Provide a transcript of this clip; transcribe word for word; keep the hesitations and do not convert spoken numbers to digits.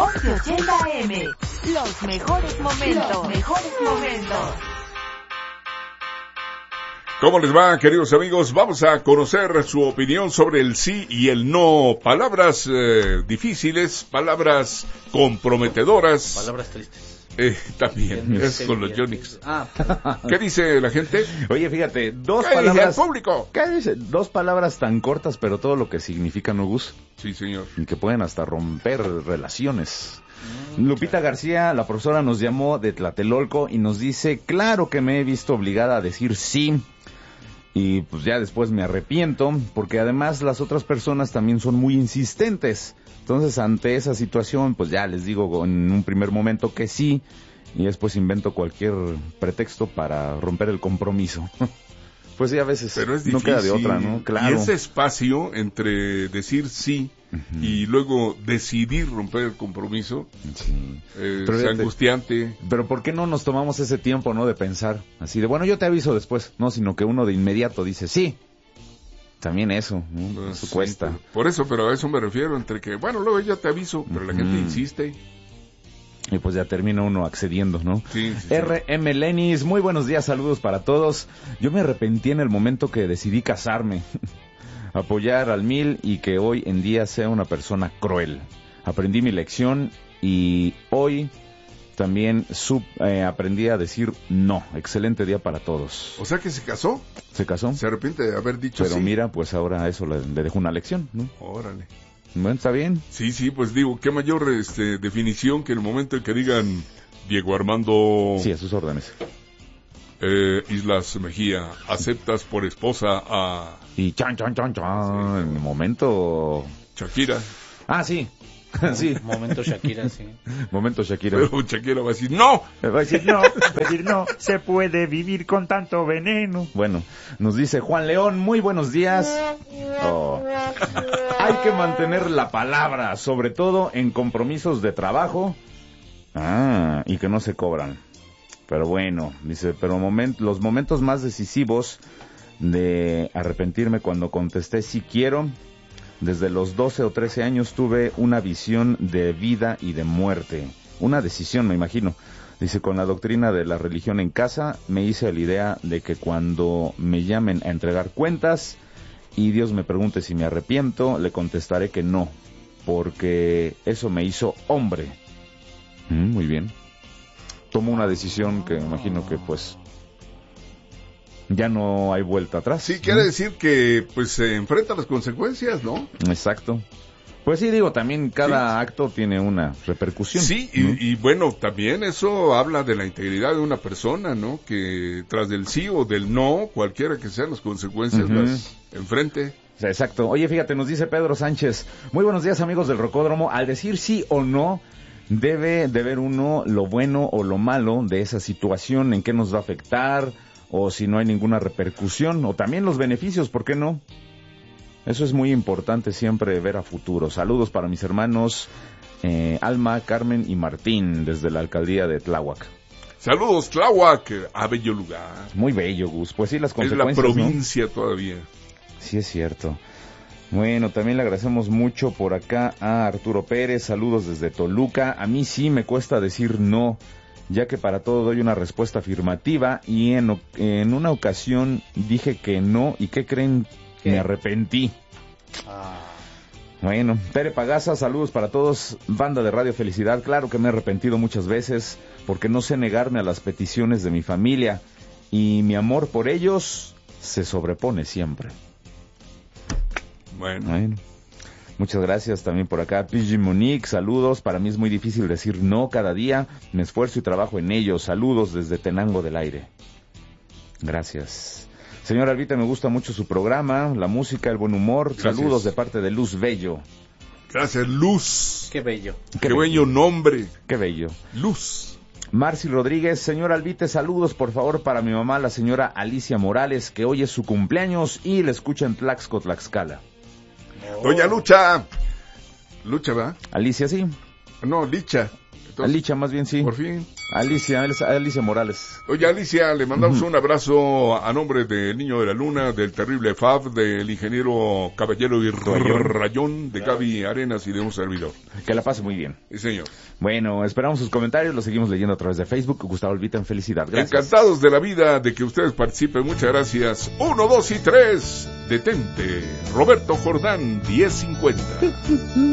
once ochenta A M. Los mejores momentos. Los mejores momentos. ¿Cómo les va, queridos amigos? Vamos a conocer su opinión sobre el sí y el no. Palabras eh, difíciles, palabras comprometedoras. Palabras tristes. Eh, también, es con los Yonix. Ah. ¿Qué dice la gente? Oye, fíjate, dos ¿Qué palabras... dice el público? ¿Qué dice? Dos palabras tan cortas, pero todo lo que significan, ¿no, Gus? Sí, señor. Y que pueden hasta romper relaciones. Mm, Lupita García, la profesora, nos llamó de Tlatelolco y nos dice, claro que me he visto obligada a decir sí. Y pues ya después me arrepiento, porque además las otras personas también son muy insistentes. Entonces, ante esa situación, pues ya les digo en un primer momento que sí, y después invento cualquier pretexto para romper el compromiso. Pues sí, a veces Pero es no difícil, queda de otra, ¿no? Claro. Y ese espacio entre decir sí uh-huh. y luego decidir romper el compromiso, sí. eh, es fíjate, angustiante. Pero ¿por qué no nos tomamos ese tiempo, no, de pensar así de, bueno, yo te aviso después, no, sino que uno de inmediato dice sí. También eso, ¿no? Pues eso sí, cuesta. Pero, por eso, pero a eso me refiero, entre que, bueno, luego ya te aviso, pero uh-huh. la gente insiste. Y pues ya termina uno accediendo, ¿no? Sí, sí, R M sí. Lenis, muy buenos días, saludos para todos. Yo me arrepentí en el momento que decidí casarme, apoyar al mil y que hoy en día sea una persona cruel. Aprendí mi lección y hoy también sub, eh, aprendí a decir no. Excelente día para todos. O sea que se casó. Se casó. Se arrepiente de haber dicho Pero sí. mira, pues ahora eso le, le dejo una lección, ¿no? Órale. Bueno, ¿está bien? Sí, sí, pues digo, qué mayor este, definición que en el momento en que digan Diego Armando... Sí, a sus órdenes. Eh, Islas Mejía, aceptas por esposa a... Y chan, chan, chan, chan, en el momento... Shakira. Ah, sí. Sí. Momento Shakira, sí. Momento Shakira. Pero Shakira va a decir, ¡no! Va a decir, no, va a decir, no, se puede vivir con tanto veneno. Bueno, nos dice Juan León, muy buenos días. Oh. Hay que mantener la palabra, sobre todo en compromisos de trabajo. Ah, y que no se cobran. Pero bueno, dice, pero moment, los momentos más decisivos de arrepentirme cuando contesté sí quiero... Desde los doce o trece años tuve una visión de vida y de muerte. Una decisión, me imagino. Dice, con la doctrina de la religión en casa, me hice la idea de que cuando me llamen a entregar cuentas y Dios me pregunte si me arrepiento, le contestaré que no, porque eso me hizo hombre. Mm, muy bien. Tomo una decisión que me imagino que pues... ya no hay vuelta atrás. Sí, quiere ¿no? decir que pues se enfrenta a las consecuencias, ¿no? Exacto. Pues sí, digo, también cada sí. acto tiene una repercusión. Sí, ¿no? y, y bueno, también eso habla de la integridad de una persona, ¿no? Que tras del sí o del no, cualquiera que sean las consecuencias, uh-huh. las enfrente. Exacto. Oye, fíjate, nos dice Pedro Sánchez, muy buenos días, amigos del Rocódromo. Al decir sí o no, debe de ver uno lo bueno o lo malo de esa situación, en qué nos va a afectar, o si no hay ninguna repercusión, o también los beneficios, ¿por qué no? Eso es muy importante siempre ver a futuro. Saludos para mis hermanos eh, Alma, Carmen y Martín, desde la alcaldía de Tláhuac. Saludos, Tláhuac, a bello lugar. Muy bello, Gus. Pues sí, las consecuencias, es la provincia, ¿no? Todavía. Sí, es cierto. Bueno, también le agradecemos mucho por acá a Arturo Pérez, saludos desde Toluca. A mí sí me cuesta decir no, ya que para todo doy una respuesta afirmativa y en, en una ocasión dije que no, ¿y qué creen? ¿Qué? Me arrepentí. Ah. Bueno, Tere Pagasa, saludos para todos, banda de Radio Felicidad. Claro que me he arrepentido muchas veces porque no sé negarme a las peticiones de mi familia y mi amor por ellos se sobrepone siempre. Bueno. bueno. Muchas gracias también por acá. P G Monique, saludos. Para mí es muy difícil decir no cada día. Me esfuerzo y trabajo en ello. Saludos desde Tenango del Aire. Gracias. Señor Albita, me gusta mucho su programa, la música, el buen humor. Gracias. Saludos de parte de Luz Bello. Gracias, Luz. Qué bello. Qué, Qué bello nombre. Qué bello. Luz. Marci Rodríguez, señor Albite, saludos por favor para mi mamá, la señora Alicia Morales, que hoy es su cumpleaños y le escucha en Tlaxco, Tlaxcala. Doña Lucha. Lucha, ¿verdad? Alicia, sí. No, Licha. Entonces, Alicia, más bien, sí. Por fin. Alicia, Alicia Morales. Oye, Alicia, le mandamos uh-huh. un abrazo a nombre del Niño de la Luna, del terrible Fab, del ingeniero Caballero y Rayón, de Gaby Arenas y de un servidor. Que la pase muy bien. Sí, señor. Bueno, esperamos sus comentarios, los seguimos leyendo a través de Facebook. Gustavo Olvita, en felicidad. Gracias. Encantados de la vida de que ustedes participen. Muchas gracias. Uno, dos y tres. Detente. Roberto Jordán, diez cincuenta.